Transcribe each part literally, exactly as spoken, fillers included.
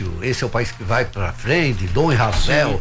Horácio, esse é o país que vai pra frente, Dom e Rafael.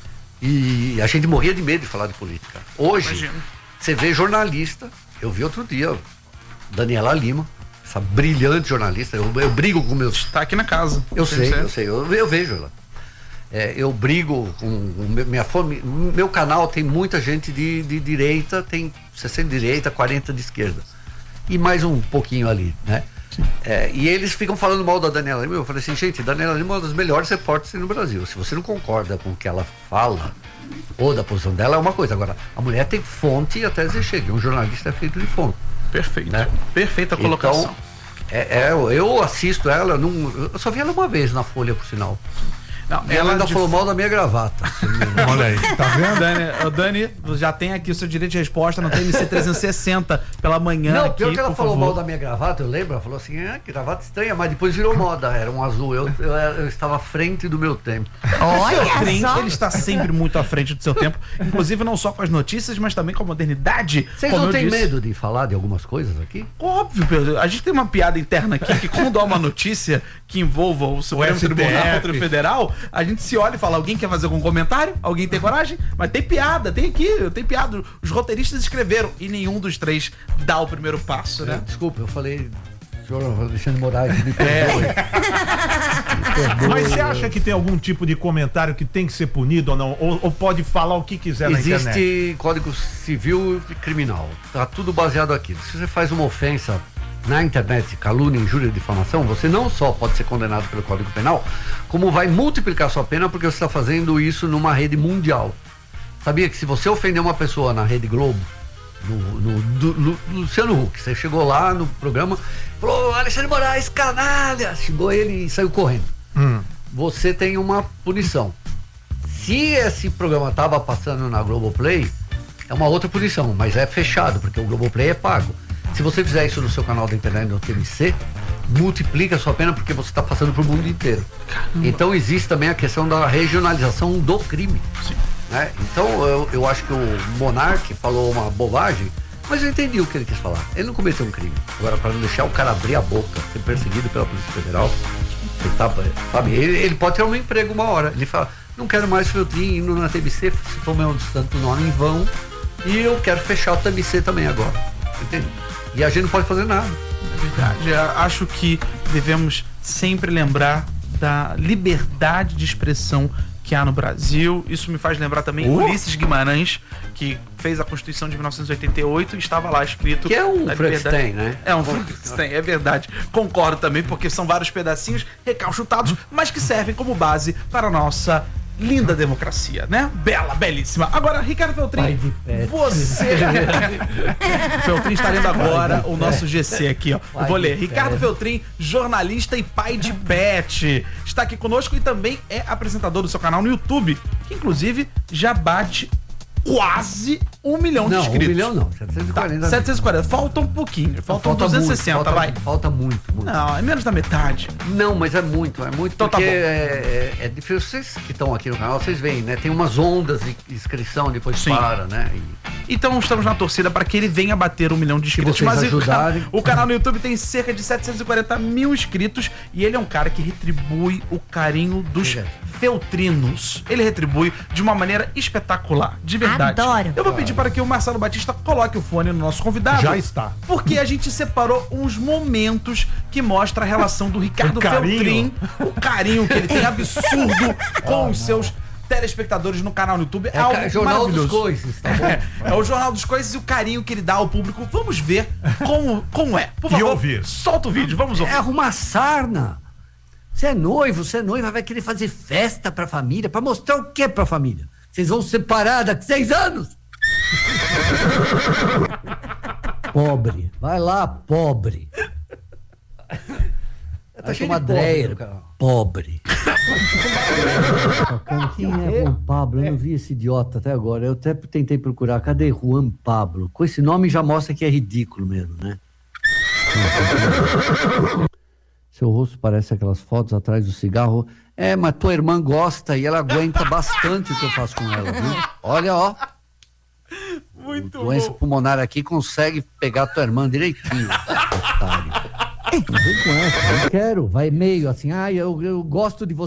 E a gente morria de medo de falar de política. Hoje, Imagina. Você vê jornalista, eu vi outro dia, Daniela Lima, essa brilhante jornalista, eu, eu brigo com meus... Está aqui na casa. Eu sei, eu sei, eu, eu vejo ela. É, eu brigo com minha fome. Meu canal tem muita gente de, de direita, tem sessenta de direita, quarenta de esquerda. E mais um pouquinho ali, né? É, e eles ficam falando mal da Daniela Lima. Eu falei assim, gente, Daniela Lima é uma das melhores repórteres no Brasil. Se você não concorda com o que ela fala ou da posição dela, é uma coisa. Agora, a mulher tem fonte e até dizer chega. Um jornalista é feito de fonte. Perfeito. Né? Perfeita a colocação. Então, é, é, eu assisto ela, num, eu só vi ela uma vez na Folha, por sinal. Não, ela, ela ainda de... falou mal da minha gravata. Olha aí, tá vendo? Dani, Dani, já tem aqui o seu direito de resposta no T M C trezentos e sessenta pela manhã. Não, aqui, pior que ela falou favor. mal da minha gravata, eu lembro, ela falou assim, ah, que gravata estranha, mas depois virou moda, era um azul, eu, eu, eu estava à frente do meu tempo. Olha só. Ele está sempre muito à frente do seu tempo, inclusive não só com as notícias, mas também com a modernidade. Vocês não têm medo de falar de algumas coisas aqui? Óbvio, Pedro, a gente tem uma piada interna aqui, que quando há uma notícia que envolva o Supremo Tribunal Federal, a gente se olha e fala, alguém quer fazer algum comentário? Alguém tem coragem? Mas tem piada, tem aqui, tem piada. Os roteiristas escreveram e nenhum dos três dá o primeiro passo, né? É, desculpa, eu falei, senhor Alexandre Moraes, me perdoe. É. Me perdoe. Mas você acha que tem algum tipo de comentário que tem que ser punido ou não? Ou, ou pode falar o que quiser na Existe internet? Existe Código Civil e Criminal, tá tudo baseado aqui. Se você faz uma ofensa na internet, calúnia, injúria e difamação, você não só pode ser condenado pelo Código Penal, como vai multiplicar sua pena porque você está fazendo isso numa rede mundial. Sabia que se você ofender uma pessoa na Rede Globo, no, no, do, no Luciano Huck, você chegou lá no programa, falou, Alexandre Moraes, canalha, chegou ele e saiu correndo. Hum. Você tem uma punição. Se esse programa estava passando na Globoplay, é uma outra punição, mas é fechado, porque o Globoplay é pago. Se você fizer isso no seu canal da internet no T M C, multiplica a sua pena porque você está passando para o mundo inteiro. Caramba. Então existe também a questão da regionalização do crime. Sim. Né? Então eu, eu acho que o Monark falou uma bobagem, mas eu entendi o que ele quis falar. Ele não cometeu um crime. Agora, para não deixar o cara abrir a boca, ser perseguido pela Polícia Federal, ele, tá, sabe, ele, ele pode ter um emprego uma hora. Ele fala, não quero mais Feltrin indo na T M C, se for meu santo nome em vão, e eu quero fechar o T M C também agora. Entendeu? E a gente não pode fazer nada. É verdade. Eu acho que devemos sempre lembrar da liberdade de expressão que há no Brasil. Isso me faz lembrar também uh. Ulisses Guimarães, que fez a Constituição de mil novecentos e oitenta e oito e estava lá escrito... Que é um Frankenstein, né? É um Frankenstein, é verdade. Concordo também, porque são vários pedacinhos recalchutados, mas que servem como base para a nossa linda democracia, né? Bela, belíssima. Agora, Ricardo Feltrin, você... Feltrin está lendo agora o nosso G C aqui, ó. Eu vou ler. Ricardo Feltrin, jornalista e pai de pet. Está aqui conosco e também é apresentador do seu canal no YouTube, que inclusive já bate quase um milhão não, de inscritos. Um milhão não, setecentos e quarenta. Tá, setecentos e quarenta. Falta um pouquinho. Faltam falta duzentos e muito, sessenta, falta, vai. Falta muito, muito. Não, é menos da metade. Não, mas é muito, é muito. Então porque tá bom. É, é, é difícil. Vocês que estão aqui no canal, vocês veem, né? Tem umas ondas de inscrição, depois Sim. para, né? E... Então estamos na torcida para que ele venha bater um milhão de inscritos. Mas ajudarem. o, o canal no YouTube tem cerca de setecentos e quarenta mil inscritos e ele é um cara que retribui o carinho dos é. feltrinos. Ele retribui de uma maneira espetacular, de verdade. Adoro. Eu vou pedir para que o Marcelo Batista coloque o fone no nosso convidado. Já está. Porque a gente separou uns momentos que mostra a relação do Ricardo Feltrin, o carinho que ele tem absurdo com ah, os seus telespectadores no canal no YouTube. É, é algo Jornal dos Coices, tá bom? É, é o Jornal dos Coices e o carinho que ele dá ao público. Vamos ver como, como é. Por favor, e ouvir. Solta o vídeo, vamos ouvir. É arrumar sarna. Você é noivo, você é noiva, vai querer fazer festa pra família, pra mostrar o que pra família? Vocês vão se separar daqui a seis anos? Pobre. Vai lá, pobre. Tá cheio de Dreyer, pobre. Quem é Juan Pablo? Eu não vi esse idiota até agora. Eu até tentei procurar. Cadê Juan Pablo? Com esse nome já mostra que é ridículo mesmo, né? Seu rosto parece aquelas fotos atrás do cigarro. É, mas tua irmã gosta e ela aguenta bastante o que eu faço com ela, viu? Olha, ó. Muito o doença bom. pulmonar aqui consegue pegar tua irmã direitinho, otário. Não vem com essa, não quero. Vai meio assim, ah, eu, eu gosto de você.